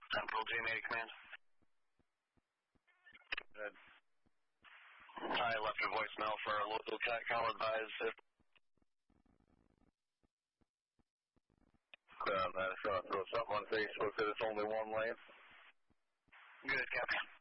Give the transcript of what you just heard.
Temporal J-Mate Command. Good. I left a voicemail for a local cat call advised if... I just want to throw something on Facebook that it's only one lane. Good, Captain.